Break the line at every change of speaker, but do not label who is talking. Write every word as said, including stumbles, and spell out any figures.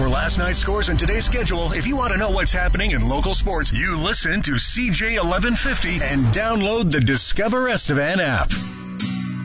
For last night's scores and today's schedule, if you want to know what's happening in local sports, you listen to C J eleven fifty and download the Discover Estevan app.